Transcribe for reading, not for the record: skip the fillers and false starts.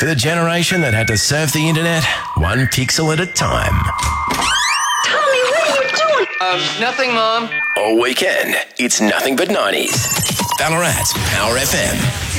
For the generation that had to surf the internet one pixel at a time. Tommy, what are you doing? Nothing, Mom. All weekend, it's nothing but 90s. Ballarat's Power FM.